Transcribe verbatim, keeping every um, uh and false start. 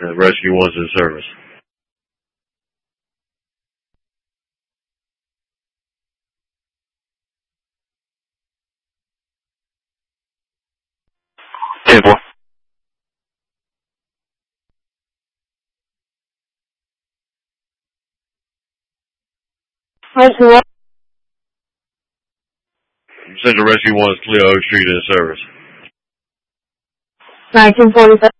And Rescue One's in service. ten four. Rescue One. Central Rescue One's clear Oak Street in service. nineteen forty-seven.